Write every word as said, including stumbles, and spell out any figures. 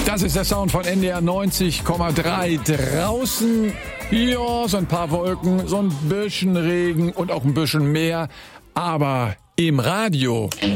Das ist der Sound von N D R neunzig Komma drei. Draußen, ja, so ein paar Wolken, so ein bisschen Regen und auch ein bisschen mehr. Aber im Radio